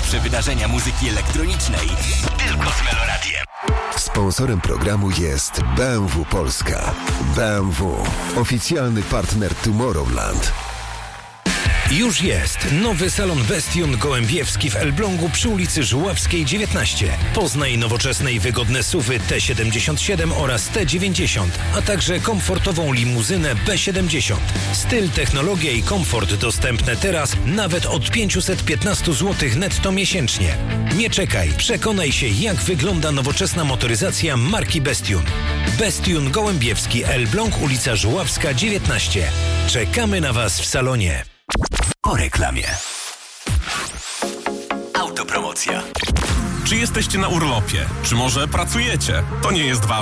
Najlepsze wydarzenia muzyki elektronicznej tylko z Meloradiem. Sponsorem programu jest BMW Polska. BMW. Oficjalny partner Tomorrowland. Już jest nowy salon Bestion Gołębiewski w Elblągu przy ulicy Żuławskiej 19. Poznaj nowoczesne i wygodne SUV-y T77 oraz T90, a także komfortową limuzynę B70. Styl, technologia i komfort dostępne teraz nawet od 515 zł netto miesięcznie. Nie czekaj, przekonaj się, jak wygląda nowoczesna motoryzacja marki Bestion. Bestion Gołębiewski, Elbląg, ulica Żuławska 19. Czekamy na Was w salonie. Po reklamie. Autopromocja. Czy jesteście na urlopie? Czy może pracujecie? To nie jest ważne.